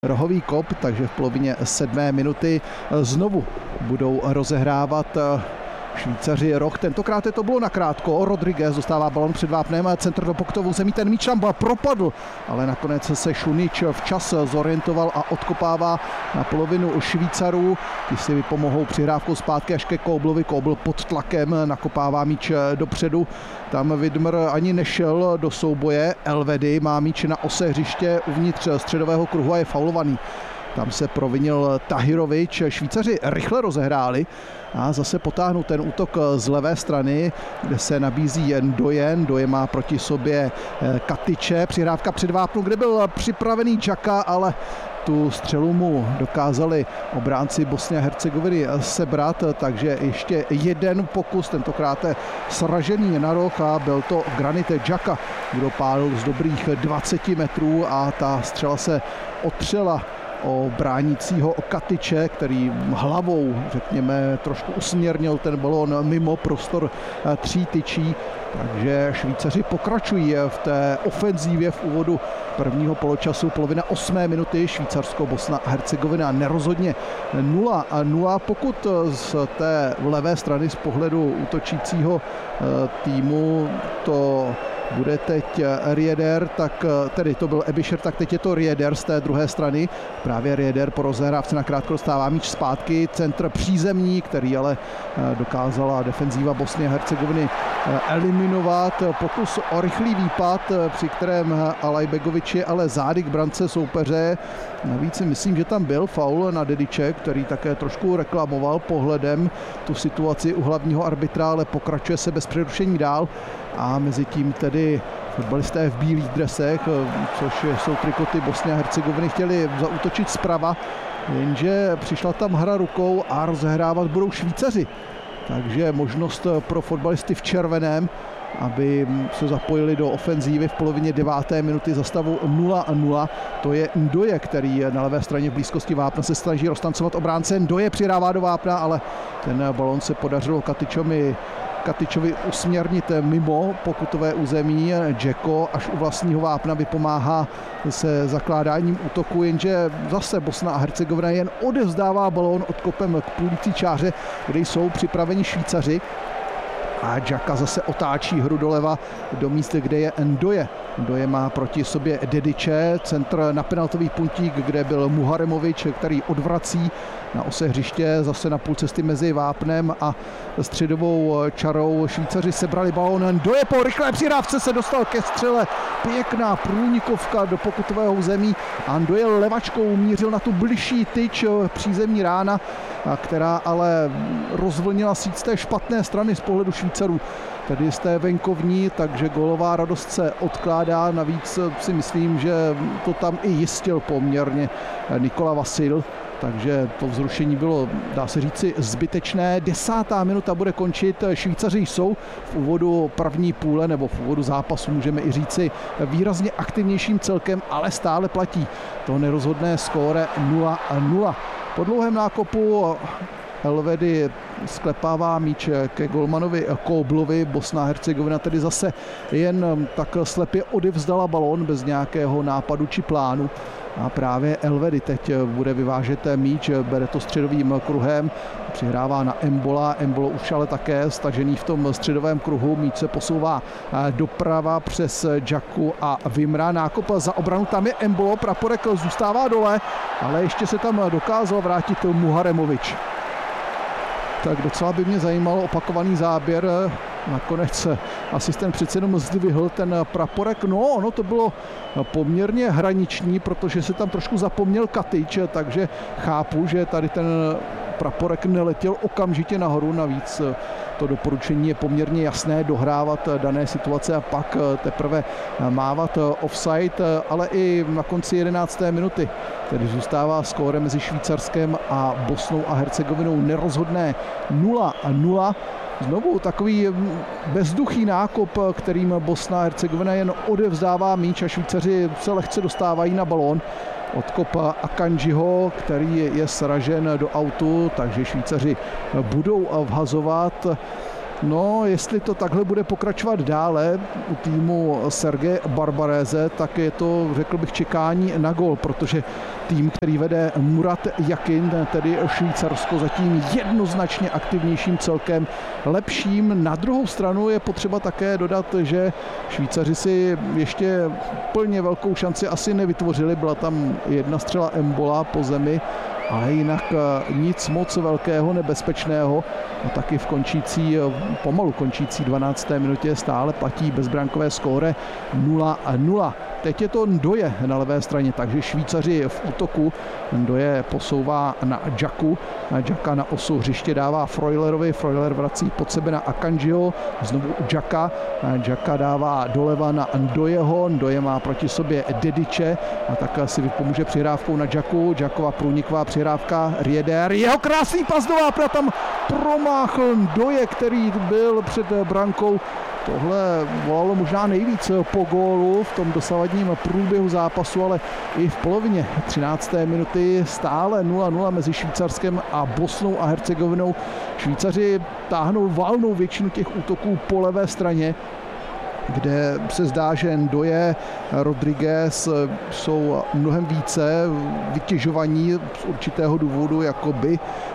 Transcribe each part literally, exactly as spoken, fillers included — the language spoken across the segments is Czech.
rohový kop, takže v polovině sedmé minuty znovu budou rozehrávat Švýcaři roh. Tentokrát je to bylo nakrátko. Rodriguez dostává balon před vápnem, centr do pokutovou zemí, ten míč tam propadl, ale nakonec se Šunič včas zorientoval a odkopává na polovinu Švýcarů. Ti si vypomohou přihrávkou zpátky až ke Koblovi. Kobl pod tlakem nakopává míč dopředu. Tam Widmer ani nešel do souboje. Elvedi má míč na ose hřiště uvnitř středového kruhu a je faulovaný. Tam se provinil Tahirovič. Švýcaři rychle rozehráli a zase potáhnou ten útok z levé strany, kde se nabízí Ndoye. Ndoye má proti sobě Katiče. Přihrávka před vápnu, kde byl připravený Xhaka, ale tu střelu mu dokázali obránci Bosny a Hercegoviny sebrat, takže ještě jeden pokus, tentokrát sražený na roh a byl to Granit Xhaka, kdo pálil z dobrých dvaceti metrů a ta střela se otřela o bránícího Katiče, který hlavou, řekněme, trošku usměrnil ten balón mimo prostor tří tyčí. Takže Švýcaři pokračují v té ofenzívě v úvodu prvního poločasu. Polovina osmé minuty, Švýcarsko, Bosna a Hercegovina nerozhodně nula a nula. Pokud z té levé strany z pohledu útočícího týmu to bude teď Rieder, tak tedy to byl Ebischer, tak teď je to Rieder z té druhé strany. Právě Rieder po rozehrávce nakrátko dostává míč zpátky, centr přízemní, který ale dokázala defenzíva Bosny a Hercegoviny eliminovat. Pokus o rychlý výpad, při kterém Alajbegovič je ale zády k brance soupeře. Navíc si myslím, že tam byl faul na Dediče, který také trošku reklamoval pohledem tu situaci u hlavního arbitra, ale pokračuje se bez přerušení dál. A mezi tím tedy fotbalisté v bílých dresech, což jsou trikoty Bosny a Hercegoviny, chtěli zaútočit zprava, jenže přišla tam hra rukou a rozehrávat budou Švýcaři. Takže možnost pro fotbalisty v červeném, aby se zapojili do ofenzívy v polovině deváté minuty za stavu nula nula. To je Ndoye, který na levé straně v blízkosti vápna se snaží roztancovat obránce. Ndoye přidává do vápna, ale ten balon se podařilo Katičovi Katičovi usměrnit mimo pokutové území. Dzeko až u vlastního vápna vypomáhá se zakládáním útoku, jenže zase Bosna a Hercegovina jen odevzdává balón odkopem k půlící čáře, kde jsou připraveni Švýcaři. A Xhaka zase otáčí hru doleva do místa, kde je Ndoye. Ndoye má proti sobě Dediče, centr na penaltový puntík, kde byl Muharemovič, který odvrací na ose hřiště, zase na půl cesty mezi vápnem a středovou čarou. Švýcaři sebrali balón, Ndoye po rychlé přihrávce se dostal ke střele, pěkná průnikovka do pokutového území a Ndoye levačkou mířil na tu bližší tyč, přízemní rána, která ale rozvlnila síť z té špatné strany z pohledu Švýcarů, tedy z té venkovní, takže gólová radost se odkládá. Navíc si myslím, že to tam i jistil poměrně Nikola Vasil, takže to vzrušení bylo, dá se říci, zbytečné. Desátá minuta bude končit. Švýcaři jsou v úvodu první půle, nebo v úvodu zápasu můžeme i říci, výrazně aktivnějším celkem, ale stále platí to nerozhodné skóre nula nula. Po dlouhém nákopu Elvedi sklepává míč ke golmanovi Koblovi. Bosna a Hercegovina tedy zase jen tak slepě odevzdala balón bez nějakého nápadu či plánu. A právě Elvedi teď bude vyvážet míč, bere to středovým kruhem, přihrává na Embola. Embolo už ale také stažený v tom středovém kruhu. Míč se posouvá doprava přes Xhaku a Wimra. Nákop za obranu, tam je Embolo, praporek zůstává dole, ale ještě se tam dokázal vrátit Muharemovič. Tak docela by mě zajímalo opakovaný záběr. Nakonec asistent přece jenom zdvihl ten praporek. No, ono to bylo poměrně hraniční, protože se tam trošku zapomněl Katič, takže chápu, že tady ten praporek neletěl okamžitě nahoru. Navíc to doporučení je poměrně jasné, dohrávat dané situace a pak teprve mávat offside, ale i na konci jedenácté minuty tedy zůstává skóre mezi Švýcarskem a Bosnou a Hercegovinou nerozhodné nula nula. Znovu takový bezduchý nákop, kterým Bosna a Hercegovina jen odevzdává míč a Švýcaři se lehce dostávají na balón. Odkop Akanjiho, který je sražen do autu, takže Švýcaři budou vhazovat. No, jestli to takhle bude pokračovat dále u týmu Sergeje Barbareze, tak je to, řekl bych, čekání na gól, protože tým, který vede Murat Yakin, tedy Švýcarsko, zatím jednoznačně aktivnějším celkem, lepším. Na druhou stranu je potřeba také dodat, že Švýcaři si ještě plně velkou šanci asi nevytvořili. Byla tam jedna střela Embola po zemi, ale jinak nic moc velkého, nebezpečného. A taky v končící, pomalu končící dvanácté minutě stále platí bezbrankové skóre nula nula. Teď je to Ndoye na levé straně, takže Švýcaři v útoku. Ndoye posouvá na Džaku. Džaka na osu hřiště dává Freulerovi. Freuler vrací pod sebe na Akanjiho. Znovu Džaka. Džaka dává doleva na Ndoyeho. Ndoye má proti sobě Dediče. A tak si vypomůže přihrávkou na Džaku. Džakova průniková přihrávka. Rieder. Jeho krásný pas do vápna. Tam promáchl Ndoye, který byl před brankou. Tohle volalo možná nejvíc po gólu v tom dosavadním průběhu zápasu, ale i v polovině třinácté minuty stále nula nula mezi Švýcarskem a Bosnou a Hercegovinou. Švýcaři táhnou valnou většinu těch útoků po levé straně, kde se zdá, že Ndoye, Rodriguez jsou mnohem více vytěžovaní z určitého důvodu, jako by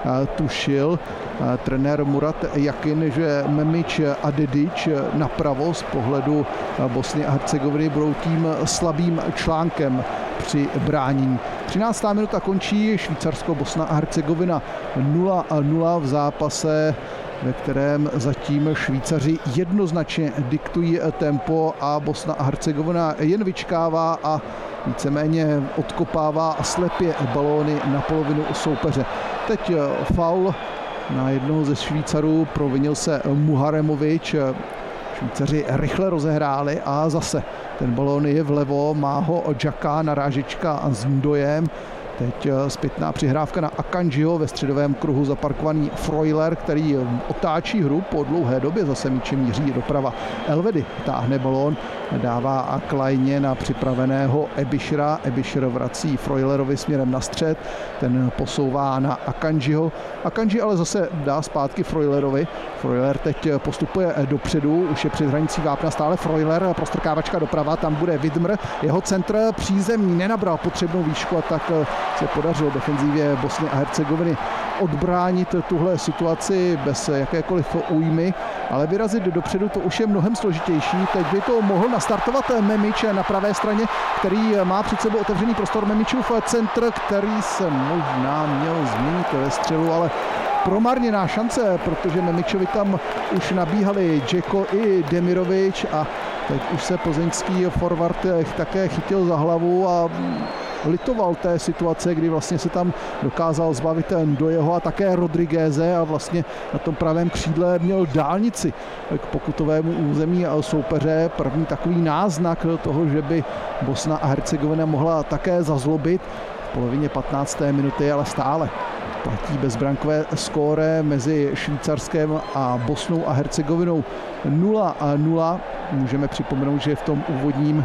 tušil trenér Murat Yakin, že Memič a Dedič napravo z pohledu Bosny a Hercegoviny budou tím slabým článkem při bránění. třináctá minuta končí, Švýcarsko, Bosna a Hercegovina nula nula v zápase, ve kterém zatím Švýcaři jednoznačně diktují tempo a Bosna a Hercegovina jen vyčkává a víceméně odkopává slepě balóny na polovinu soupeře. Teď faul na jednoho ze Švýcarů, provinil se Muharemovič. Švýcaři rychle rozehráli a zase ten balón je vlevo, má ho Džaka, narážečka s Ndoyem. Teď zpětná přihrávka na Akanjiho, ve středovém kruhu zaparkovaný Freuler, který otáčí hru po dlouhé době, zase míčem míří doprava. Elvedi táhne balón, dává a Klajně na připraveného Ebišra. Ebišr vrací Freulerovi směrem na střed, ten posouvá na Akanjiho. Akanji ale zase dá zpátky Freulerovi. Freuler teď postupuje dopředu, už je před hranicí vápna stále Freuler, prostrkávačka doprava, tam bude Widmer, jeho centr přízemní nenabral potřebnou výšku a tak se podařilo defenzivě Bosny a Hercegoviny odbránit tuhle situaci bez jakékoliv újmy, ale vyrazit dopředu to už je mnohem složitější. Teď by to mohl nastartovat Memič na pravé straně, který má před sebou otevřený prostor. Memičův centr, který se možná měl změnit ve střelu, ale promarněná šance, protože Memičovi tam už nabíhali Džeko i Demirovič a teď už se plzeňský forward také chytil za hlavu a litoval té situace, kdy vlastně se tam dokázal zbavit Ndoyeho a také Rodrigueze a vlastně na tom pravém křídle měl dálnici k pokutovému území soupeře. První takový náznak toho, že by Bosna a Hercegovina mohla také zazlobit v polovině patnácté minuty, ale stále platí bezbrankové skóre mezi Švýcarskem a Bosnou a Hercegovinou nula nula. Můžeme připomenout, že v tom úvodním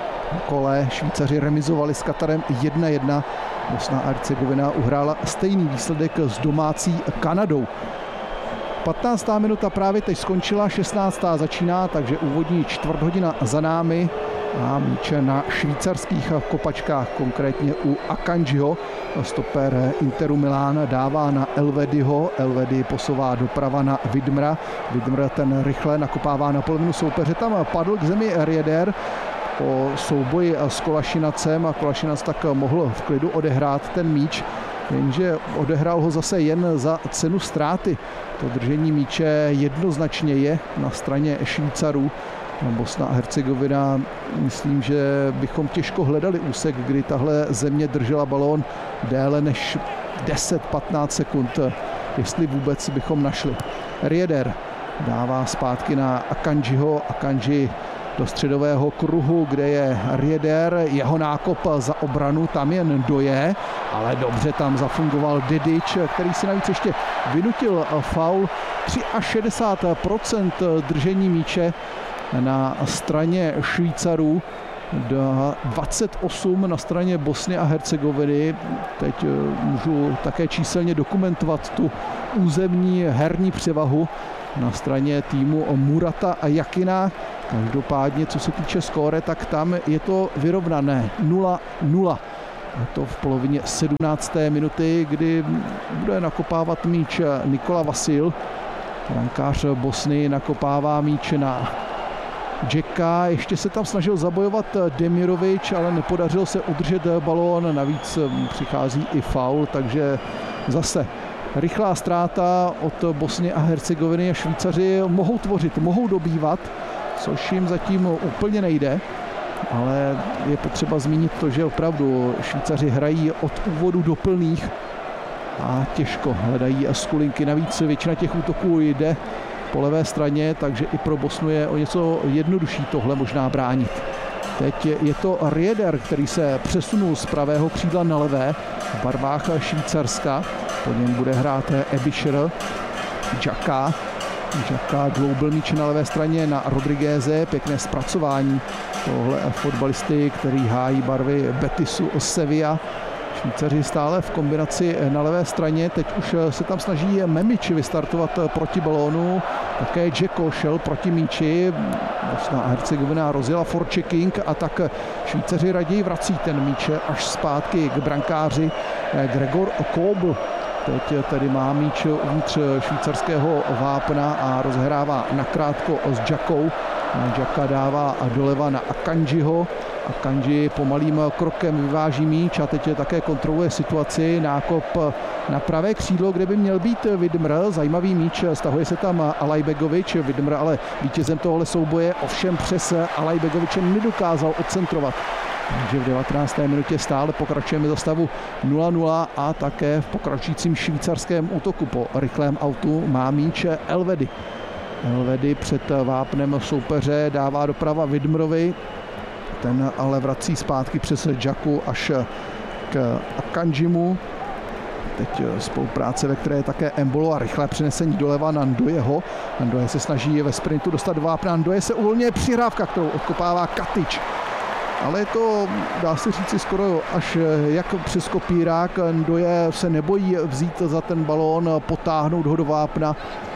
kole Švýcaři remizovali s Katarem jedna jedna. Bosna a Hercegovina uhrála stejný výsledek s domácí Kanadou. patnáctá minuta právě teď skončila, šestnáctá začíná, takže úvodní čtvrt hodina za námi a míče na švýcarských kopačkách, konkrétně u Akanjiho. Stoper Interu Milán dává na Elvediho, Elvedi posouvá doprava na Widmera, Widmer ten rychle nakopává na polovinu soupeře, tam padl k zemi Rieder po souboji s Kolašinacem a Kolašinac tak mohl v klidu odehrát ten míč, jenže odehrál ho zase jen za cenu ztráty. To držení míče jednoznačně je na straně Švýcarů. Bosna a Hercegovina, myslím, že bychom těžko hledali úsek, kdy tahle země držela balón déle než deset patnáct sekund, jestli vůbec bychom našli. Rieder dává zpátky na Akanjiho, Akanji do středového kruhu, kde je Rieder, jeho nákop za obranu, tam je Ndoye, ale dobře tam zafungoval Dedič, který si navíc ještě vynutil faul. šedesát tři procent držení míče na straně Švýcarů. dvacet osm na straně Bosny a Hercegoviny. Teď můžu také číselně dokumentovat tu územní herní převahu na straně týmu Murata a Jakina. Každopádně, co se týče skóre, tak tam je to vyrovnané nula nula. A to v polovině sedmnácté minuty, kdy bude nakopávat míč Nikola Vasil. Brankář Bosny nakopává míč na Jacka, ještě se tam snažil zabojovat Demirovič, ale nepodařilo se udržet balón, navíc přichází i faul, takže zase rychlá ztráta od Bosny a Hercegoviny a Švýcaři mohou tvořit, mohou dobývat, což jim zatím úplně nejde, ale je potřeba zmínit to, že opravdu Švýcaři hrají od úvodu do plných a těžko hledají skulinky, navíc většina těch útoků jde po levé straně, takže i pro Bosnu je o něco jednodušší tohle možná bránit. Teď je to Rieder, který se přesunul z pravého křídla na levé v barvách Švýcarska. Po něm bude hrát Ebischer, Jacka. Jacka dloubil míč na levé straně na Rodrigueze, pěkné zpracování tohle fotbalisty, který hájí barvy Betisu Sevilla. Švýcaři stále v kombinaci na levé straně, teď už se tam snaží Memič vystartovat proti balónu, také Jacko šel proti míči, Bosna a Hercegovina rozjela forechecking a tak Švýcaři raději vrací ten míč až zpátky k brankáři Gregor Kobl. Teď tedy má míč uvnitř švýcarského vápna a rozhrává nakrátko s Jackou. Jacka dává doleva na Akanjiho. Akanji pomalým krokem vyváží míč a teď také kontroluje situaci. Nákop na pravé křídlo, kde by měl být Vidmr. Zajímavý míč, stahuje se tam Alajbegovič. Vidmr ale vítězem tohle souboje, ovšem přes Alajbegoviče nedokázal odcentrovat. Takže v devatenácté minutě stále pokračujeme za stavu nula nula a také v pokračujícím švýcarském útoku po rychlém autu má míč Elvedi. Elvedi před vápnem soupeře dává doprava Vidmrovi, ten ale vrací zpátky přes Jacku až k Akanjimu. Teď spolupráce, ve které je také Embolo a rychlé přenesení doleva na Ndojeho. Ndoje se snaží ve sprintu dostat do vápna, Ndoje se uvolňuje, přihrávka, kterou odkopává Katič. Ale je to, dá se říci, skoro až jak přes kopírák. Ndoje se nebojí vzít za ten balón, potáhnout ho do vápna,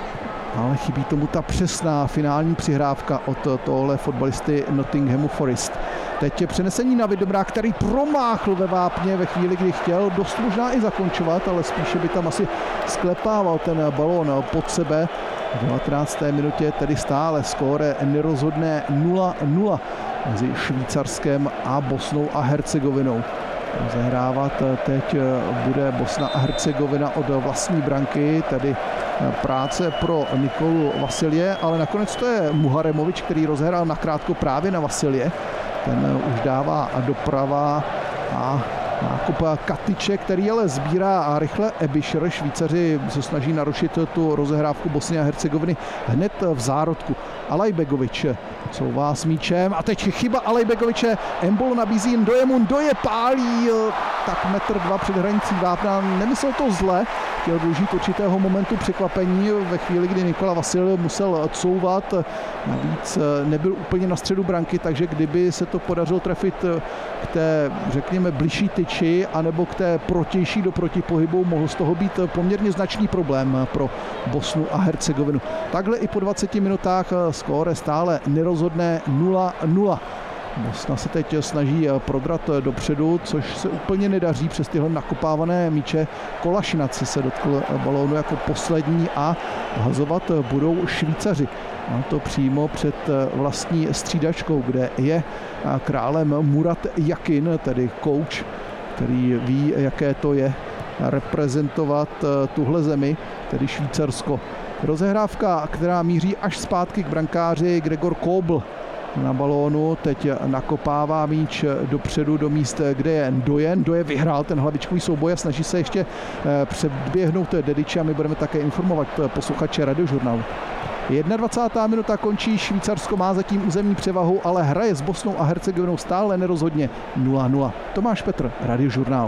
ale chybí tomu ta přesná finální přihrávka od tohle fotbalisty Nottinghamu Forest. Teď je přenesení na Vidmra, který promáchl ve vápně ve chvíli, kdy chtěl dost možná i zakončovat, ale spíše by tam asi sklepával ten balón pod sebe. V devatenácté minutě tedy stále skóre nerozhodné nula nula mezi Švýcarskem a Bosnou a Hercegovinou. Zahrávat teď bude Bosna a Hercegovina od vlastní branky, tedy práce pro Nikolu Vasilje, ale nakonec to je Muharemovič, který rozhrál nakrátko právě na Vasilje. Ten už dává doprava a nákup Katiče, který ale sbírá a rychle Ebischer. Švýcaři se snaží narušit tu rozehrávku Bosny a Hercegoviny hned v zárodku. Alajbegovič couvá s míčem a teď chyba Alajbegoviče. Embolo nabízí Ndojemu, Ndoje pálí tak metr dva před hranicí vápna. Nemyslel to zle, chtěl využít určitého momentu překvapení ve chvíli, kdy Nikola Vasil musel couvat. Navíc nebyl úplně na středu branky, takže kdyby se to podařilo trefit k té, řekněme, bližší tyči anebo k té protější do protipohybu, mohl z toho být poměrně značný problém pro Bosnu a Hercegovinu. Takhle i po dvaceti minutách skóre stále nerozhodné nula nula. Bosna se teď snaží prodrat dopředu, což se úplně nedaří přes tyhle nakopávané míče. Kolašinac se dotkl balónu jako poslední a hazovat budou Švýcaři. A to přímo před vlastní střídačkou, kde je králem Murat Jakin, tedy kouč, který ví, jaké to je reprezentovat tuhle zemi, tedy Švýcarsko. Rozehrávka, která míří až zpátky k brankáři Gregor Kobl na balónu, teď nakopává míč dopředu do míst, kde je Ndoje. Ndoje vyhrál ten hlavičkový souboj a snaží se ještě předběhnout Dediče a my budeme také informovat posluchače Radiožurnálu. dvacátá první minuta končí, Švýcarsko má zatím územní převahu, ale hraje s Bosnou a Hercegovinou stále nerozhodně nula nula. Tomáš Petr, Radiožurnál.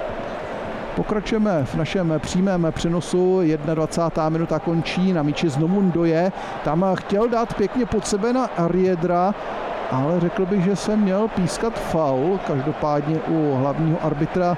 Pokračujeme v našem přímém přenosu, dvacátá první minuta končí, na míči znovu Ndoje, tam chtěl dát pěkně pod sebe na Riedra, ale řekl bych, že jsem měl pískat faul. Každopádně u hlavního arbitra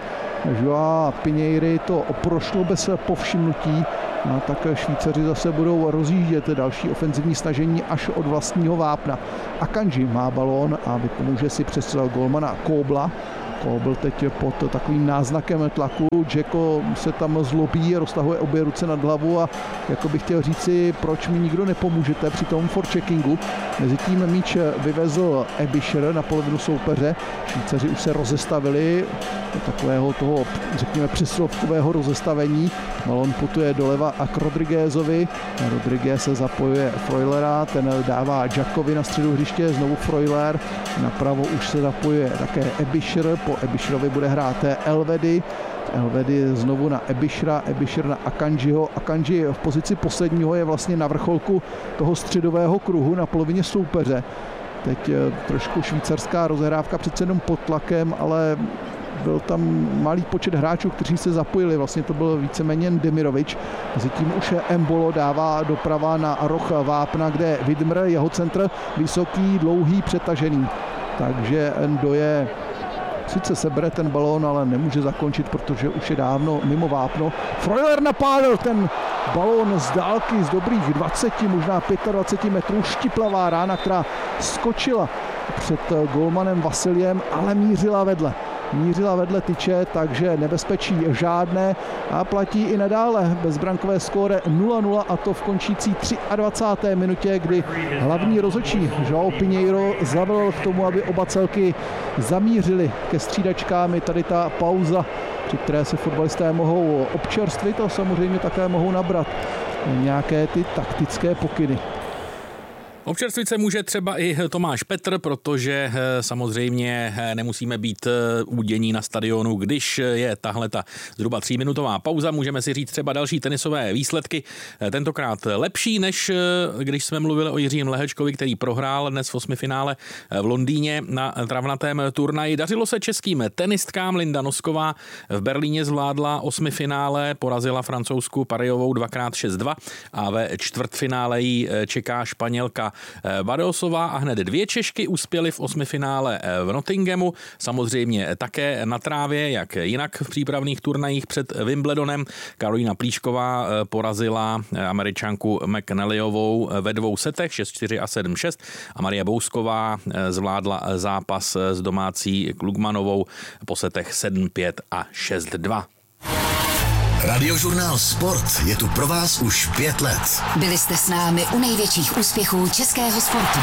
Joa Pinheiry to prošlo bez povšimnutí. No, tak Švýcaři zase budou rozjíždět další ofenzivní snažení až od vlastního vápna. Akanji má balón a vypomůže si přes golmana Kobla. Kobl teď pod takovým náznakem tlaku. Dzeko se tam zlobí, roztahuje obě ruce nad hlavu a jako bych chtěl říci, proč mi nikdo nepomůžete při tom forecheckingu. Mezitím míč vyvezl Ebischer na polovinu soupeře. Švýcaři už se rozestavili do takového toho, řekněme, přeslovkového rozestavení. Balon putuje doleva a k Rodriguezovi. Rodriguez se zapojuje Freulera, ten dává Jackovi na středu hřiště, znovu Freuler. Napravo už se zapojuje také Ebischer, po Ebischerovi bude hrát Elvedi. Elvedi znovu na Ebischera, Ebischer na Akanjiho. Akanji v pozici posledního je vlastně na vrcholku toho středového kruhu na polovině soupeře. Teď trošku švýcarská rozehrávka přece jenom pod tlakem, ale byl tam malý počet hráčů, kteří se zapojili. Vlastně to byl víceméně Demirovič. Mezitím už Embolo dává doprava na roh vápna, kde Widmer, jeho centr, vysoký, dlouhý, přetažený. Takže Ndoye sice sebere ten balón, ale nemůže zakončit, protože už je dávno mimo vápno. Freuler napálil ten balón z dálky z dobrých dvaceti, možná dvaceti pěti metrů. Štiplavá rána, která skočila před golmanem Vasiliem, ale mířila vedle. Mířila vedle tyče, takže nebezpečí žádné a platí i nadále bezbrankové skóre nula nula, a to v končící dvacáté třetí minutě, kdy hlavní rozhodčí Joao Pinheiro zavolal k tomu, aby oba celky zamířili ke střídačkám. Je tady ta pauza, při které se fotbalisté mohou občerstvit a samozřejmě také mohou nabrat nějaké ty taktické pokyny. Občerstvit se může třeba i Tomáš Petr, protože samozřejmě nemusíme být údění na stadionu, když je tahle ta zhruba tříminutová pauza. Můžeme si říct třeba další tenisové výsledky, tentokrát lepší, než když jsme mluvili o Jiřím Lehečkovi, který prohrál dnes v osmifinále v Londýně na travnatém turnaji. Dařilo se českým tenistkám. Linda Nosková v Berlíně zvládla osmifinále, porazila francouzsku Parejovou dvakrát šest dva a ve čtvrtfinále jí čeká Španělka Badosová a hned dvě Češky uspěly v osmifinále v Nottinghamu, samozřejmě také na trávě, jak jinak v přípravných turnajích před Wimbledonem. Karolína Plíšková porazila Američanku McNallyovou ve dvou setech šest čtyři a sedm šest a Maria Bousková zvládla zápas s domácí Klugmanovou po setech sedm pět a šest dva. Radiožurnál Sport je tu pro vás už pět let. Byli jste s námi u největších úspěchů českého sportu.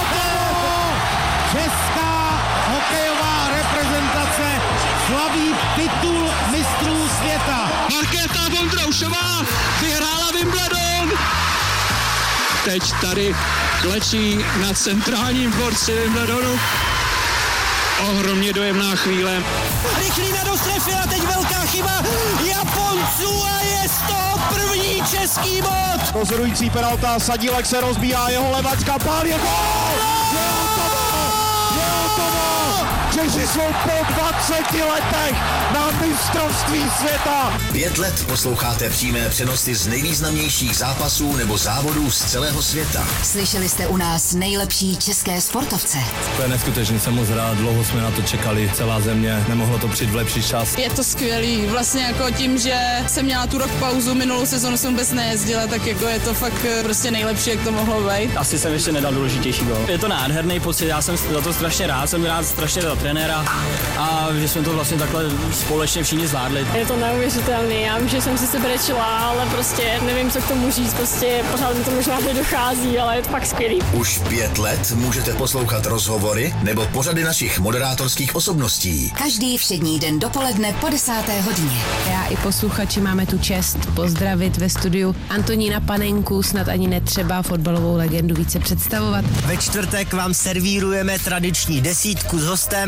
Česká hokejová reprezentace slaví titul mistrů světa. Markéta Vondroušová vyhrála Wimbledon. Teď tady klečí na centrálním dvorci Wimbledonu. Ohromně dojemná chvíle. Rychlý na dostrefil a teď velká chyba Japonců a je z toho první český bod. Rozhodující penalta, Sadílek se rozbíhá, jeho levačka, pál, je gól! Je hotovo! Je hotovo! Češi jsou po dvaceti letech na mistrovství světa. Pět let posloucháte přímé přenosy z nejvýznamnějších zápasů nebo závodů z celého světa. Slyšeli jste u nás nejlepší české sportovce. To je neskutečný, jsem moc rád, dlouho jsme na to čekali, celá země, nemohlo to přijít v lepší čas. Je to skvělý, vlastně jako tím, že jsem měla tu rok pauzu, minulou sezonu jsem vůbec nejezdila, tak jako je to fakt prostě nejlepší, jak to mohlo být. Asi jsem ještě nedal důležitější gol. Je to nádherný pocit, já jsem za to strašně rád, jsem rád strašně za trenéra a že jsme to vlastně takhle společně všichni zvládli. Je to neuvěřitelný, já vím, že jsem si sebe rečila, ale prostě nevím, co k tomu říct, prostě pořád mi to možná nedochází, ale je to fakt skvělý. Už pět let můžete poslouchat rozhovory nebo pořady našich moderátorských osobností. Každý všední den dopoledne po desáté hodině. Já i posluchači máme tu čest pozdravit ve studiu Antonína Panenku, snad ani netřeba fotbalovou legendu více představovat. Ve čtvrtek vám servírujeme tradiční desítku s hostem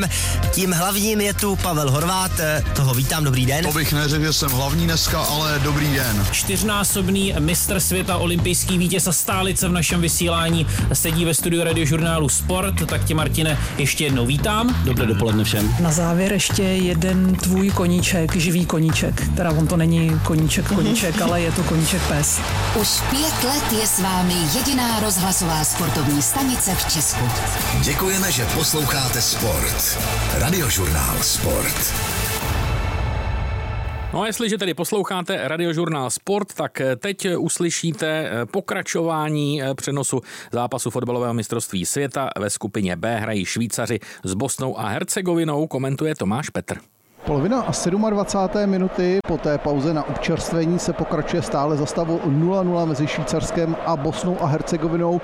Tím hlavním je tu Pavel Horvát, toho vítám, dobrý den. To bych neřekl, že jsem hlavní dneska, ale dobrý den. Čtyřnásobný mistr světa, olympijský vítěz a stálice v našem vysílání sedí ve studiu Radiožurnálu Sport, tak tě, Martine, ještě jednou vítám. Dobré dopoledne všem. Na závěr ještě jeden tvůj koníček, živý koníček, teda on to není koníček koníček, ale je to koníček pes. Už pět let je s vámi jediná rozhlasová sportovní stanice v Česku. Děkujeme, že posloucháte Sport. Radiožurnál Sport. No a jestliže tedy posloucháte Radiožurnál Sport, tak teď uslyšíte pokračování přenosu zápasu fotbalového mistrovství světa. Ve skupině B hrají Švýcaři s Bosnou a Hercegovinou, komentuje Tomáš Petr. Polovina a dvacáté sedmé minuty, po té pauze na občerstvení se pokračuje stále za stavu nula nula mezi Švýcarskem a Bosnou a Hercegovinou.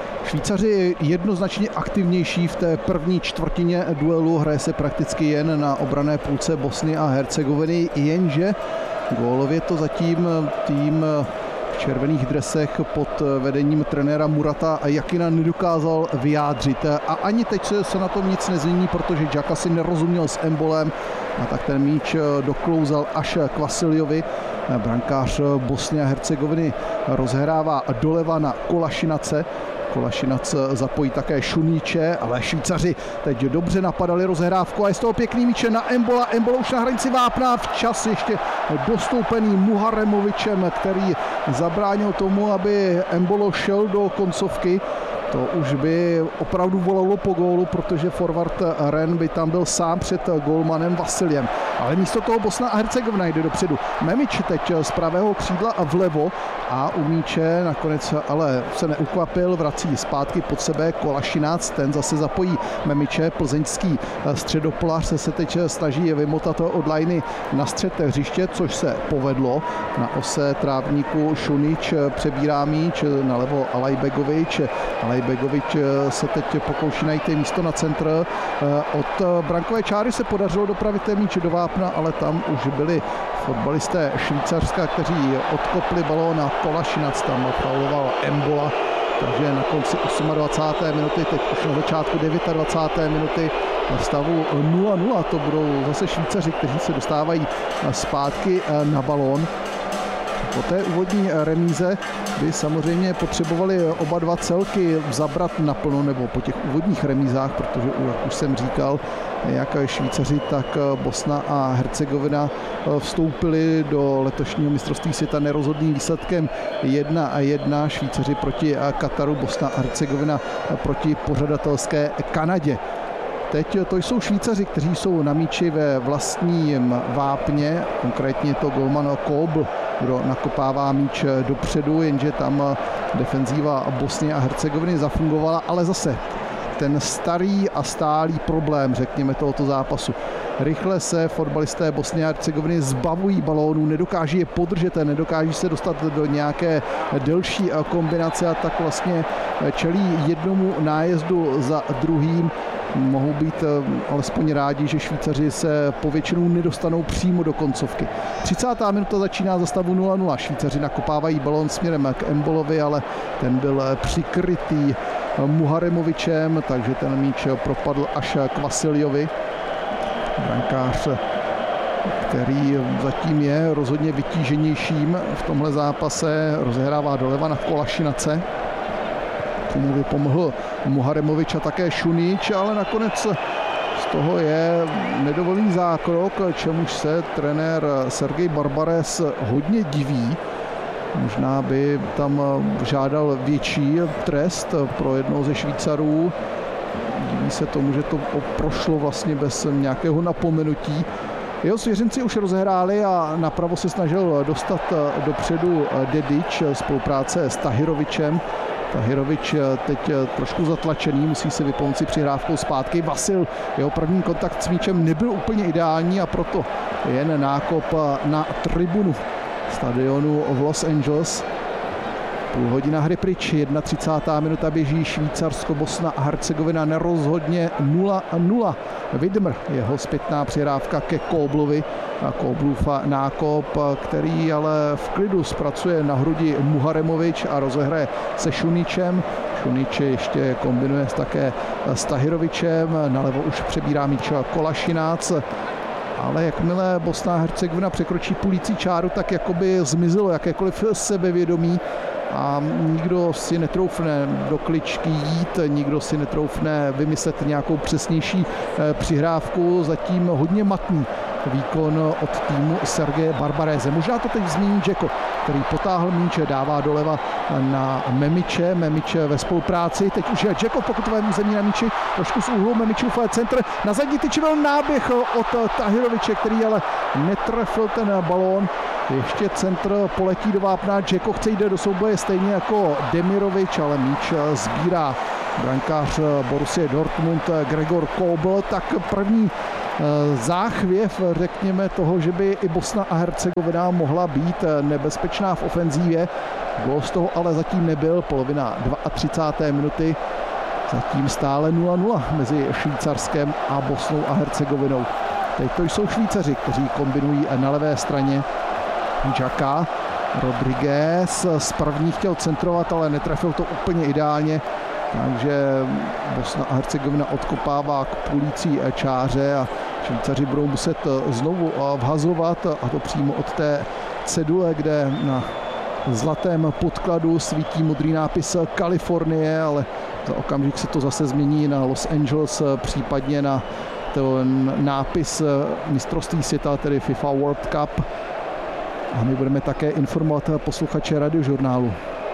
Švýcaři jednoznačně aktivnější v té první čtvrtině duelu, hraje se prakticky jen na obranné půlce Bosny a Hercegoviny, jenže gólově to zatím tým v červených dresech pod vedením trenéra Murata a Jakina nedokázal vyjádřit. A ani teď se na tom nic nezmění, protože Xhaka si nerozuměl s Embolem a tak ten míč doklouzal až k Vasiljovi. Brankář Bosny a Hercegoviny rozhrává doleva na Kolašinace. Kolašinac zapojí také Šuníče, ale Švýcaři teď dobře napadali rozhrávku a je z toho pěkný míče na Embola. Embolo už na hranici vápna, včas ještě dostoupený Muharemovičem, který zabránil tomu, aby Embolo šel do koncovky. To už by opravdu volalo po gólu, protože forward Ren by tam byl sám před gólmanem Vasiljem. Ale místo toho Bosna a Hercegovina jde dopředu. Memič teď z pravého křídla a vlevo a u míče nakonec ale se neukvapil, vrací zpátky pod sebe Kolašinac, ten zase zapojí Memiče, plzeňský středopolař se, se teď snaží vymotat od lajny na střed hřiště, což se povedlo. Na ose trávníku Šunič přebírá míč, nalevo Alajbegovič. Alajbegovič se teď pokouší najít místo na centr. Od brankové čáry se podařilo dopravit ten míč do vápna, ale tam už byli fotbalisté Švýcarska, kteří odkopli balón a Kolašinac tam fauloval Embola. Takže na konci dvacáté osmé minuty, teď už na začátku dvacáté deváté minuty v stavu nula nula, to budou zase Švýcaři, kteří se dostávají zpátky na balón. Po té úvodní remíze by samozřejmě potřebovali oba dva celky zabrat naplno, nebo po těch úvodních remízách, protože, jak už jsem říkal, jak Švýcaři, tak Bosna a Hercegovina vstoupili do letošního mistrovství světa nerozhodným výsledkem jedna a jedna. Švýcaři proti Kataru, Bosna a Hercegovina proti pořadatelské Kanadě. Teď to jsou Švýcaři, kteří jsou na míči ve vlastním vápně, konkrétně to golman Kobl, kdo nakopává míč dopředu, jenže tam defenzíva Bosny a Hercegoviny zafungovala, ale zase ten starý a stálý problém, řekněme, tohoto zápasu. Rychle se fotbalisté Bosny a Hercegoviny zbavují balónů, nedokáží je podržet, nedokáží se dostat do nějaké delší kombinace a tak vlastně čelí jednomu nájezdu za druhým. Mohou být alespoň rádi, že Švýcaři se povětšinou nedostanou přímo do koncovky. třicátá minuta začíná za stavu nula nula. Švýcaři nakopávají balón směrem k Embolovi, ale ten byl přikrytý Muharemovičem, takže ten míč propadl až k Vasiljovi. Brankář, který zatím je rozhodně vytíženějším v tomhle zápase, rozehrává doleva na Kolašinace. Tomu by pomohl Muharemovič a také Šunič, ale nakonec z toho je nedovolený zákrok, čemuž se trenér Sergej Barbares hodně diví. Možná by tam žádal větší trest pro jednoho ze Švýcarů. Diví se tomu, že to prošlo vlastně bez nějakého napomenutí. Jeho svěřenci už rozehráli a napravo se snažil dostat dopředu Dedič, spolupráce s Tahirovičem. Tahirovič teď trošku zatlačený, musí si vypomoci přihrávkou zpátky. Vasil, jeho první kontakt s míčem nebyl úplně ideální a proto jen nákop na tribunu stadionu v Los Angeles. Půl hodina hry pryč, třicátá jedna minuta běží, Švýcarsko, Bosna a Hercegovina nerozhodně nula nula. Widmer, jeho zpětná přihrávka ke Koblovi a Koblův nákop, který ale v klidu zpracuje na hrudi Muharemovič a rozehraje se Šuničem. Šunič ještě kombinuje také s Tahirovičem, nalevo už přebírá míč Kolašinac, ale jakmile Bosna a Hercegovina překročí půlící čáru, tak jakoby zmizelo jakékoliv sebevědomí a nikdo si netroufne do kličky jít, nikdo si netroufne vymyslet nějakou přesnější přihrávku, zatím hodně matný výkon od týmu Sergeje Barbaréze. Možná to teď zmíní Džeko, který potáhl míče, dává doleva na Memiče, Memiče ve spolupráci, teď už je Džeko v pokutovém území na míči, trošku z úhlu Memičův centr, na zadní tyči byl náběh od Tahiroviče, který ale netrefil ten balón. Ještě centr poletí do vápna, Džeko chce jít do souboje stejně jako Demirovič, ale míč sbírá brankář Borussia Dortmund Gregor Kobel, tak první záchvěv, řekněme, toho, že by i Bosna a Hercegovina mohla být nebezpečná v ofenzívě. Gól z toho ale zatím nebyl, polovina třicáté druhé minuty, zatím stále nula nula mezi Švýcarskem a Bosnou a Hercegovinou. Teď to jsou Švýcaři, kteří kombinují na levé straně. Xhaka, Rodriguez z první chtěl centrovat, ale netrefil to úplně ideálně, takže Bosna a Hercegovina odkopává k půlící čáře a Švýcaři budou muset znovu vhazovat, a to přímo od té cedule, kde na zlatém podkladu svítí modrý nápis Kalifornie, ale za okamžik se to zase změní na Los Angeles, případně na ten nápis mistrovství světa, tedy FIFA World Cup. A my budeme také informovat posluchače Radiožurnálu.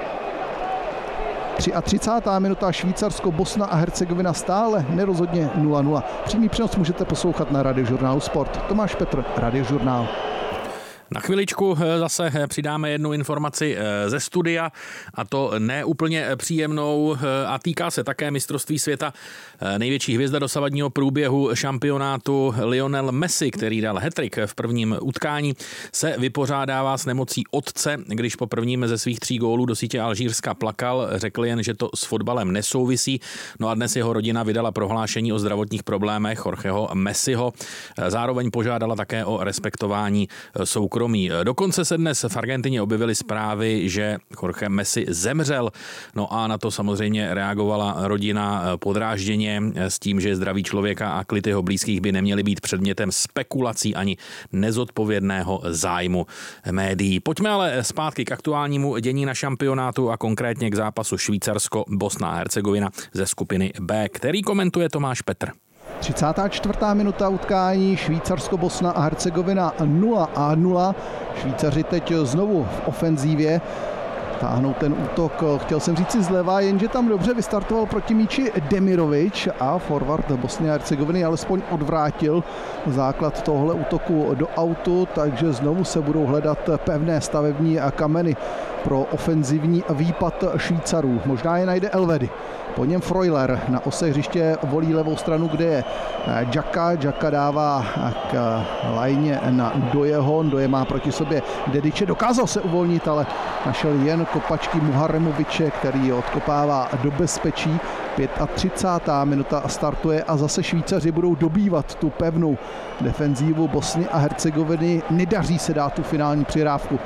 třicátá třetí minuta, Švýcarsko, Bosna a Hercegovina stále nerozhodně nula nula. Přímý přenos můžete poslouchat na Radiožurnálu Sport. Tomáš Petr, Radiožurnál. Na chviličku zase přidáme jednu informaci ze studia, a to ne úplně příjemnou, a týká se také mistrovství světa. Největší hvězda dosavadního průběhu šampionátu Lionel Messi, který dal hat-trick v prvním utkání, se vypořádává s nemocí otce. Když po prvním ze svých tří gólů do sítě Alžírska plakal, řekl jen, že to s fotbalem nesouvisí. No a dnes jeho rodina vydala prohlášení o zdravotních problémech Jorgeho Messiho. Zároveň požádala také o respektování soukromí. Dokonce se dnes v Argentině objevily zprávy, že Jorge Messi zemřel. No a na to samozřejmě reagovala rodina podrážděně s tím, že zdraví člověka a klid jeho blízkých by neměly být předmětem spekulací ani nezodpovědného zájmu médií. Pojďme ale zpátky k aktuálnímu dění na šampionátu a konkrétně k zápasu Švýcarsko-Bosna a Hercegovina ze skupiny B, který komentuje Tomáš Petr. třicátá čtvrtá minuta utkání, Švýcarsko, Bosna a Hercegovina nula a nula. Švýcaři teď znovu v ofenzívě táhnou ten útok, chtěl jsem říct si zleva, jenže tam dobře vystartoval proti míči Demirovič a forward Bosny a Hercegoviny alespoň odvrátil základ tohle útoku do autu, takže znovu se budou hledat pevné stavební kameny pro ofenzivní výpad Švýcarů. Možná je najde Elvedi. Po něm Freuler na ose hřiště volí levou stranu, kde je Xhaka. Xhaka dává k lajně na Ndojeho. Ndoje má proti sobě Dediče. Dokázal se uvolnit, ale našel jen kopačky Muharemoviče, který odkopává do bezpečí. třicátá pátá minuta startuje a zase Švýcaři budou dobývat tu pevnou defenzívu Bosny a Hercegoviny. Nedaří se dát tu finální přihrávku.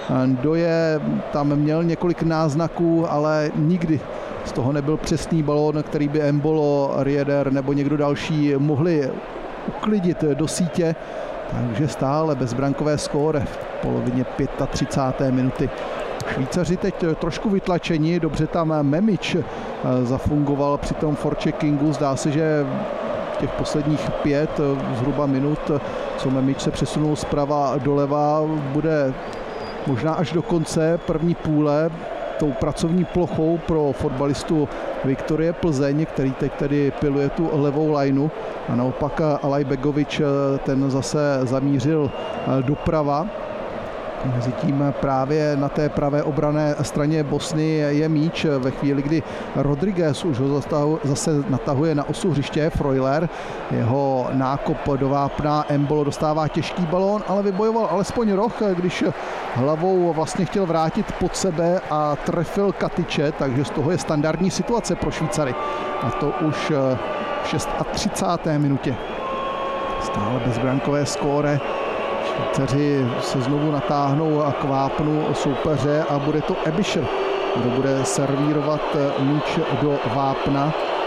Ndoje tam měl několik náznaků, ale nikdy z toho nebyl přesný balón, který by Embolo, Rieder nebo někdo další mohli uklidit do sítě. Takže stále bezbrankové skóre v polovině třicáté páté minuty. Švýcaři teď trošku vytlačení, dobře tam Memič zafungoval při tom forecheckingu. Zdá se, že těch posledních pět zhruba minut, co Memič se přesunul zprava doleva, bude možná až do konce první půle tou pracovní plochou pro fotbalistu Viktorie Plzeň, který teď tedy piluje tu levou lajnu, a naopak Alaj Begovič ten zase zamířil doprava. Mezitím právě na té pravé obranné straně Bosny je míč ve chvíli, kdy Rodriguez už ho zase natahuje na osu hřiště. Freuler, jeho nákop do vápna, Embolo dostává těžký balón, ale vybojoval alespoň roh, když hlavou vlastně chtěl vrátit pod sebe a trefil Katiče, takže z toho je standardní situace pro Švýcary. A to už v třicáté šesté minutě. Stále bezbrankové skóre. Švýcaři se znovu natáhnou k vápnu soupeře a bude to Ebischer, kdo bude servírovat míč do vápna.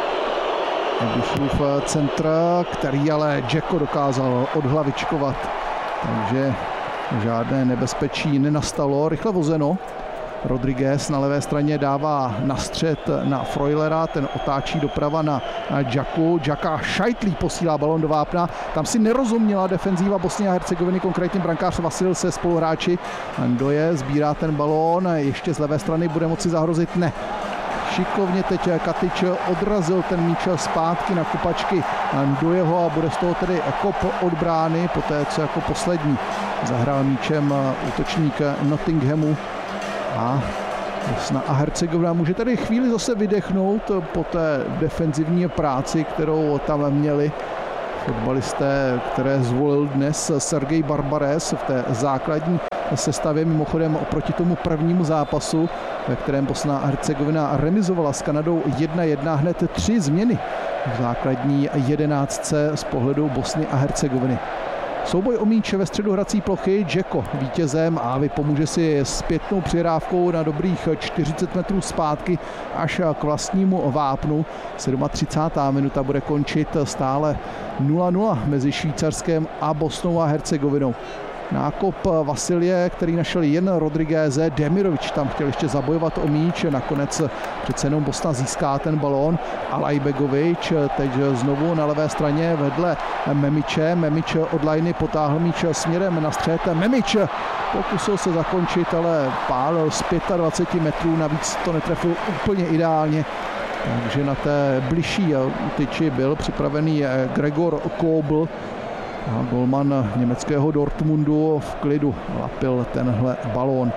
Ebischerův centr, který ale Dzeko dokázal odhlavičkovat, takže žádné nebezpečí nenastalo. Rychle vozeno. Rodriguez na levé straně dává na střed na Freulera, ten otáčí doprava na Džaku. Džaka šajtlí, posílá balon do vápna. Tam si nerozuměla defenzíva Bosny a Hercegoviny, konkrétně brankář Vasil se spoluhráči. Ndoje sbírá ten balón, ještě z levé strany bude moci zahrozit, ne. Šikovně teď Katič odrazil ten míč zpátky na kupačky Ndojeho a bude z toho tedy kop od brány, poté co jako poslední zahrál míčem útočník Nottinghamu. A Bosna a Hercegovina může tady chvíli zase vydechnout po té defenzivní práci, kterou tam měli fotbalisté, které zvolil dnes Sergej Barbares v té základní sestavě. Mimochodem oproti tomu prvnímu zápasu, ve kterém Bosna a Hercegovina remizovala s Kanadou jedna jedna, hned tři změny v základní jedenáctce z pohledu Bosny a Hercegoviny. Souboj o míč ve středu hrací plochy, Dzeko vítězem a vypomůže si zpětnou přihrávkou na dobrých čtyřicet metrů zpátky až k vlastnímu vápnu. třicátá sedmá minuta bude končit stále nula nula mezi Švýcarskem a Bosnou a Hercegovinou. Nákop Vasilie, který našel jen Rodrigueze, Demirovič tam chtěl ještě zabojovat o míč, nakonec přece jenom Bosna získá ten balón. Alajbegovič teď znovu na levé straně vedle Memiče, Memič od lajny potáhl míč směrem na střed, Memič pokusil se zakončit, ale pálil z dvacet pět metrů, navíc to netrefil úplně ideálně. Takže na té bližší tyči byl připravený Gregor Kobl. A golman německého Dortmundu v klidu lapil tenhle balón.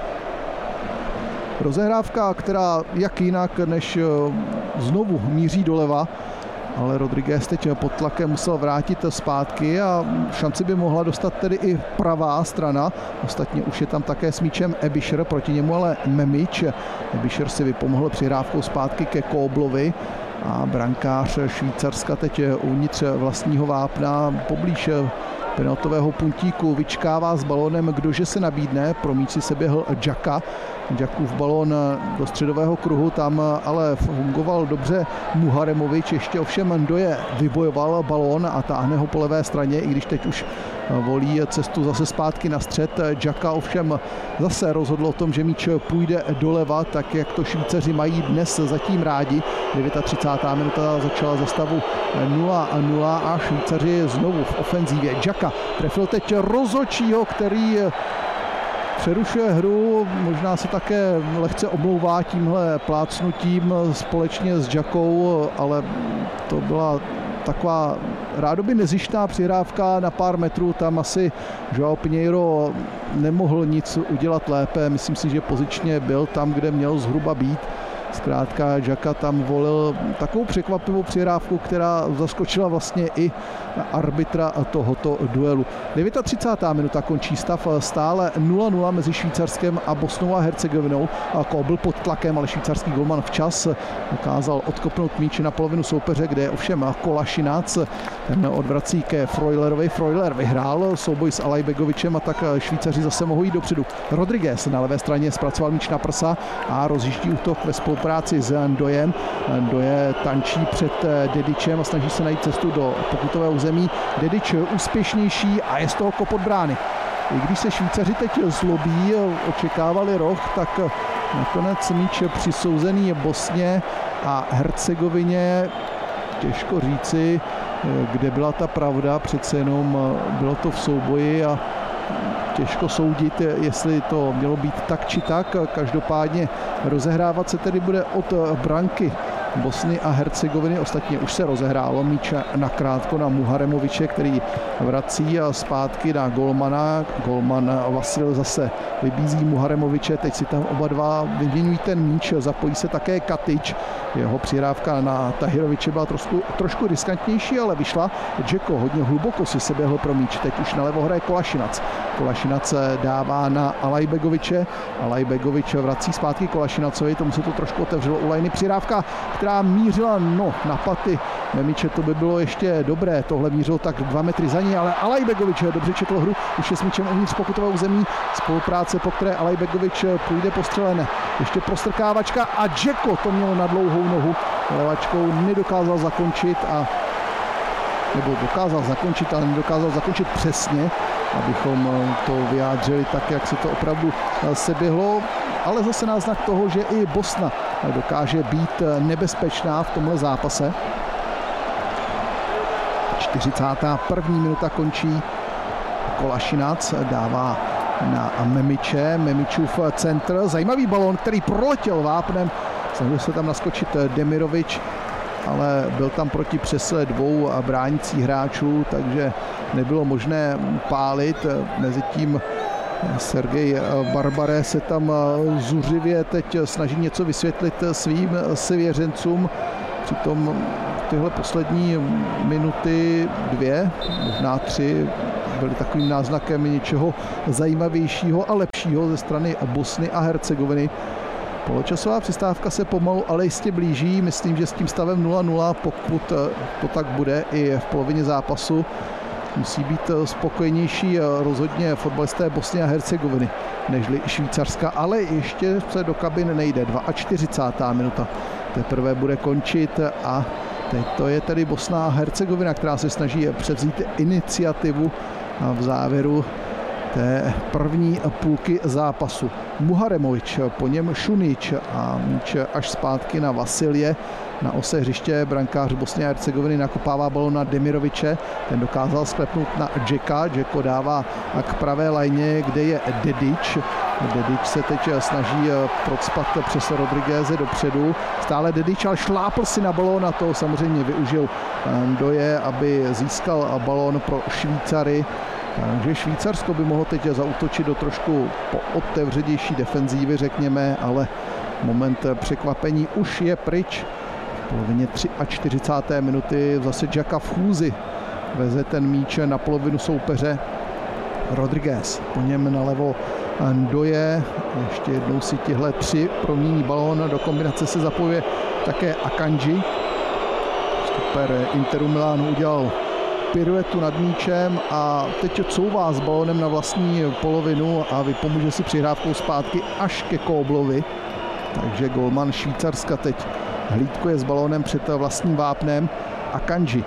Rozehrávka, která jak jinak než znovu míří doleva, ale Rodriguez teď pod tlakem musel vrátit zpátky a šanci by mohla dostat tedy i pravá strana. Ostatně už je tam také s míčem Ebischer, proti němu ale Memič. Ebischer si vypomohl přihrávkou zpátky ke Koblovi. A brankář Švýcarska teď uvnitř vlastního vápna poblíž penaltového puntíku vyčkává s balónem, kdože se nabídne. Pro míč si se běhl Džaka. Džakův balón do středového kruhu, tam ale fungoval dobře Muharemovič, ještě ovšem Ndoje vybojoval balón a táhne ho po levé straně, i když teď už volí cestu zase zpátky na střed. Džaka ovšem zase rozhodl o tom, že míč půjde doleva, tak jak to Švýcaři mají dnes zatím rádi. třicátá devátá minuta začala ze stavu nula nula a Švýcaři znovu v ofenzívě. Džaka trefil teď rozhodčího, který přerušuje hru, možná se také lehce omlouvá tímhle plácnutím společně s Džakou, ale to byla taková rádoby nezištná přihrávka na pár metrů, tam asi João Pinheiro nemohl nic udělat lépe, myslím si, že pozičně byl tam, kde měl zhruba být. Zkrátka Džaka tam volil takovou překvapivou přihrávku, která zaskočila vlastně i arbitra tohoto duelu. třicátá devátá minuta končí stav stále nula nula mezi Švýcarskem a Bosnou a Hercegovinou. Kobl pod tlakem, ale švýcarský golman včas dokázal odkopnout míč na polovinu soupeře, kde je ovšem Kolašinac. Ten odvrací ke Freulerovi. Freuler vyhrál souboj s Alajbegovičem a tak Švýcaři zase mohou jít dopředu. Rodriguez na levé straně zpracoval míč na prsa a rozjíždí útok ve spolupráci s Ndojem. Ndoje tančí před Dedičem a snaží se najít cestu do pokutového území. Dedič úspěšnější a je z toho kop od brány. I když se Švýcaři teď zlobí, očekávali roh, tak nakonec míč přisouzený Bosně a Hercegovině. Těžko říci, kde byla ta pravda, přece jenom bylo to v souboji a těžko soudit, jestli to mělo být tak či tak. Každopádně rozehrávat se tedy bude od branky Bosny a Hercegoviny. Ostatně už se rozehrálo míč nakrátko na Muharemoviče, který vrací zpátky na golmana. Golman Vasil zase vybízí Muharemoviče, teď si tam oba dva vyměňují ten míč, zapojí se také Katič. Jeho přihrávka na Tahiroviče byla trošku, trošku riskantnější, ale vyšla. Dzeko hodně hluboko si se běhl pro míč, teď už nalevo hraje Kolašinac. Kolašinac dává na Alajbegoviče, Alajbegovič vrací zpátky Kolašinacovi, tomu se to trošku otevřelo u lajny. Přihrávka, která mířila no, na paty Memiče to by bylo ještě dobré, tohle mířilo tak dva metry za ní, ale Alajbegovič dobře četl hru, už je s míčem uvnitř pokutového území, spolupráce, po které Alajbegovič půjde postřelen. Ještě prostrkávačka a Džeko to mělo na dlouhou nohu, levačkou nedokázal zakončit a nebo dokázal zakončit, ale nedokázal zakončit přesně, abychom to vyjádřili tak, jak se to opravdu seběhlo, ale zase náznak toho, že i Bosna dokáže být nebezpečná v tomhle zápase. čtyřicátá první minuta končí, Kolašinac dává na Memiče, Memičův centr, zajímavý balón, který proletěl vápnem, snažil se tam naskočit Demirovič, ale byl tam proti přesle dvou bránících hráčů, takže nebylo možné pálit. Mezitím Sergej Barbare se tam zuřivě teď snaží něco vysvětlit svým svěřencům. Přitom tyhle poslední minuty, dvě, možná tři, byly takovým náznakem něčeho zajímavějšího a lepšího ze strany Bosny a Hercegoviny. Poločasová přestávka se pomalu, ale jistě blíží. Myslím, že s tím stavem nula nula, pokud to tak bude i v polovině zápasu, musí být spokojenější rozhodně fotbalisté Bosny a Hercegoviny nežli Švýcarska, ale ještě se do kabin nejde. čtyřicátá druhá minuta teprve bude končit a teď to je tedy Bosna a Hercegovina, která se snaží převzít iniciativu v závěru té první půlky zápasu. Muharemovič, po něm Šunič a míč až zpátky na Vasilje. Na ose hřiště brankář Bosny a Hercegoviny nakopává balón na Demiroviče, ten dokázal sklepnout na Džeka, Džeko dává k pravé lajně, kde je Dedič. Dedič se teď snaží procpat přes Rodrigueze dopředu, stále Dedič, ale šlápl si na balón a to samozřejmě využil Ndoje, aby získal balón pro Švýcary. Takže Švýcarsko by mohlo teď zaútočit do trošku otevřenější defenzívy, řekněme, ale moment překvapení už je pryč. V polovině čtyřicáté třetí minuty zase Džaka v chůzi veze ten míč na polovinu soupeře. Rodriguez, po něm nalevo Ndoje, ještě jednou si tihle tři promění balón, do kombinace se zapojuje také Akanji. Stoper Interu Milánu udělal piruetu nad míčem a teď couvá s balónem na vlastní polovinu a vypomůže si přihrávkou zpátky až ke Kóblovi. Takže golman Švýcarska teď hlídkuje s balónem před vlastním vápnem. Akanji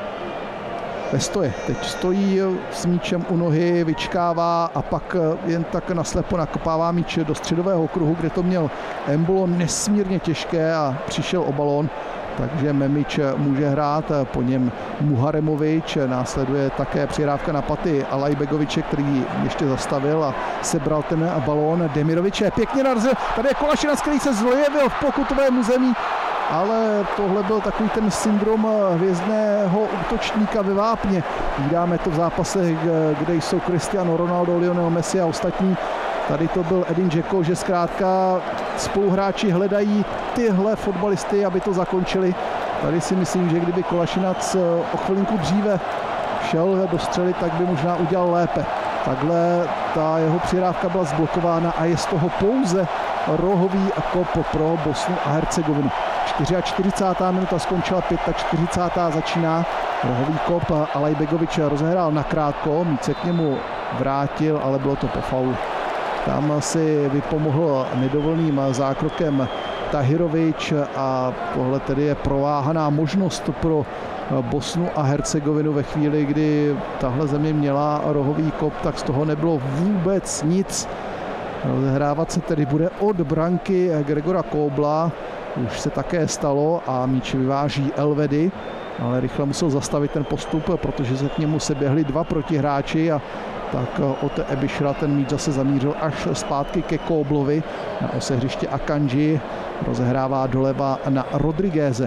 ve stoje, teď stojí s míčem u nohy, vyčkává a pak jen tak naslepo nakopává míč do středového kruhu, kde to měl Embolo nesmírně těžké a přišel o balón. Takže Memič může hrát, po něm Muharemovič, následuje také přihrávka na paty Alajbegoviče, který ještě zastavil a sebral ten balón Demiroviče. Pěkně narazil, tady je Kolašinac, který se zlojevil v pokutovém území, ale tohle byl takový ten syndrom hvězdného útočníka ve vápně. Vídáme to v zápasech, kde jsou Cristiano Ronaldo, Lionel Messi a ostatní. Tady to byl Edin Džeko, že zkrátka spoluhráči hledají tyhle fotbalisty, aby to zakončili. Tady si myslím, že kdyby Kolašinac o chvilinku dříve šel dostřelit, tak by možná udělal lépe. Takhle ta jeho přihrávka byla zblokována a je z toho pouze rohový kop pro Bosnu a Hercegovinu. čtyřicátá čtvrtá minuta skončila, čtyřicátá pátá začíná. Rohový kop Alajbegovič rozehrál nakrátko, míč se k němu vrátil, ale bylo to po faulu. Tam si vypomohl nedovolným zákrokem Tahirovič a tohle tedy je prováhaná možnost pro Bosnu a Hercegovinu ve chvíli, kdy tahle země měla rohový kop, tak z toho nebylo vůbec nic. Rozehrávat se tedy bude od branky Gregora Kóbla, už se také stalo a míč vyváží Elvedi, ale rychle musel zastavit ten postup, protože se k němu se běhli dva protihráči a tak od Ebišra ten míč zase zamířil až zpátky ke Kóblovi. Na ose hřiště Akanji rozehrává doleva na Rodrigueze.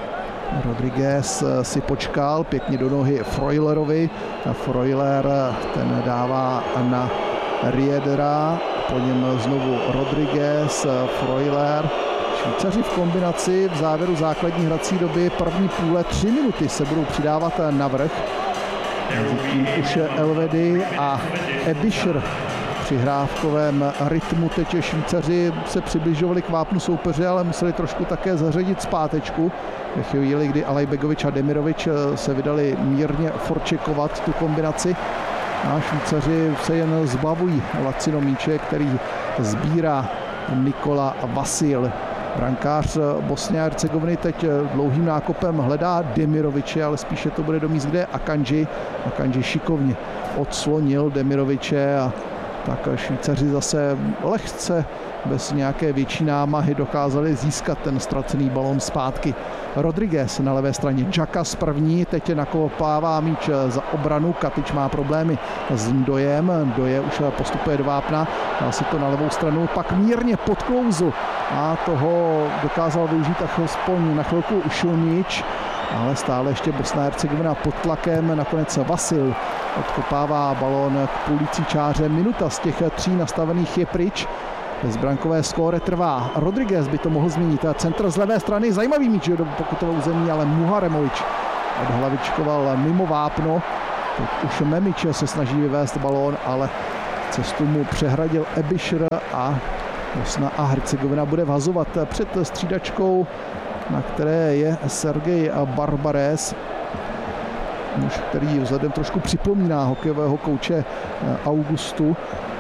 Rodriguez si počkal pěkně do nohy Freulerovi. Freuler ten dává na Riedera, po něm znovu Rodriguez, Freuler. Švýcaři v kombinaci v závěru základní hrací doby první půle tři minuty se budou přidávat navrch. Mezitím už Elvedi a Ebischer přihrávkovém rytmu. Teď Švýcaři se přibližovali k vápnu soupeře, ale museli trošku také zařadit zpátečku. Ve chvíli, kdy Alajbegovič a Demirovič se vydali mírně forčekovat tu kombinaci. A Švýcaři se jen zbavují Lacino míče, který sbírá Nikola Vasil. Brankář Bosny a Hercegoviny teď dlouhým nákopem hledá Demiroviče, ale spíše to bude do míst, kde je Akanji. Akanji šikovně odslonil Demiroviče a tak Švýcaři zase lehce bez nějaké větší námahy dokázali získat ten ztracený balón zpátky. Rodriguez na levé straně, Džakas první, teď nakopává míč za obranu, Katič má problémy s Ndojem, Ndoje už postupuje do vápna, dal si to na levou stranu, pak mírně podklouzl a toho dokázal využít aspoň na chvilku Šulnič, ale stále ještě Bosna a Hercegovina pod tlakem, nakonec Vasil odkopává balón k půlící čáře, minuta z těch tří nastavených je pryč. Bezbrankové skóre trvá. Rodriguez by to mohl změnit. Centr z levé strany, zajímavý míč do pokutového území, ale Muharemovič odhlavičkoval mimo vápno. Teď už Memič se snaží vyvést balón, ale cestu mu přehradil Ebišr a Bosna a Hercegovina bude vhazovat před střídačkou, na které je Sergej Barbares, muž, který vzhledem trošku připomíná hokejového kouče Augustu.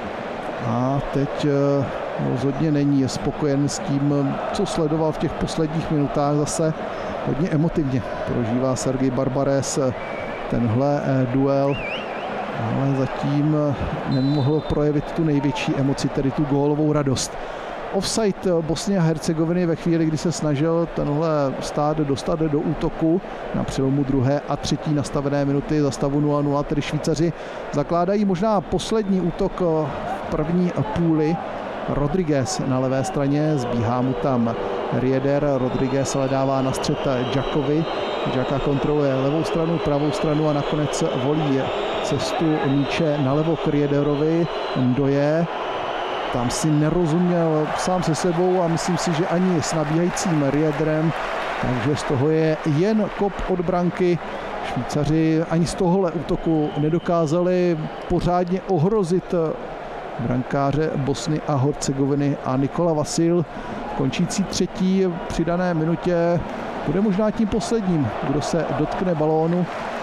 A teď rozhodně není spokojen s tím, co sledoval v těch posledních minutách. Zase hodně emotivně prožívá Sergej Barbares tenhle duel, ale zatím nemohl projevit tu největší emoci, tedy tu gólovou radost. Offside Bosny a Hercegoviny ve chvíli, kdy se snažil tenhle stát dostat do útoku na přelomu druhé a třetí nastavené minuty za stavu nula nula, tedy Švýcaři zakládají možná poslední útok v první půli. Rodriguez na levé straně, zbíhá mu tam Rieder, Rodriguez ale dává na střed Džakovi. Džaka kontroluje levou stranu, pravou stranu a nakonec volí cestu míče nalevo k Riederovi. Ndoje tam si nerozuměl sám se sebou a myslím si, že ani s nabíhajícím Riederem, takže z toho je jen kop od branky. Švýcaři ani z tohohle útoku nedokázali pořádně ohrozit brankáře Bosny a Hercegoviny a Nikola Vasil končící třetí přidané minutě bude možná tím posledním, kdo se dotkne balónu.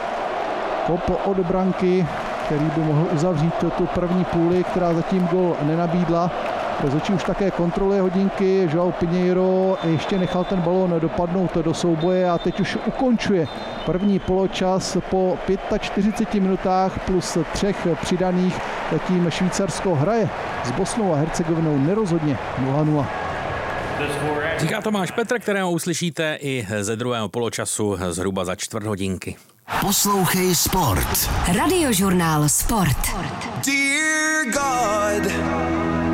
Kop od branky, který by mohl uzavřít tu první půli, která zatím gol nenabídla. Rozhodčí už také kontroluje hodinky, João Pinheiro ještě nechal ten balón dopadnout do souboje a teď už ukončuje první poločas po čtyřiceti pěti minutách plus třech přidaných. Zatím Švýcarsko hraje s Bosnou a Hercegovinou nerozhodně nula nula. Říká Tomáš Petr, kterého uslyšíte i ze druhého poločasu zhruba za čtvrt hodinky. Poslouchej Sport. Radiožurnál Sport. Dear God,